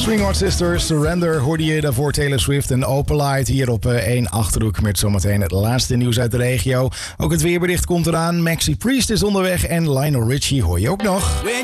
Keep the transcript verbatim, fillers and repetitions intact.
Swingheart Sisters, Surrender hoorde je daarvoor Taylor Swift en Opalite hier op één Achterhoek met zometeen het laatste nieuws uit de regio. Ook het weerbericht komt eraan. Maxi Priest is onderweg en Lionel Richie hoor je ook nog.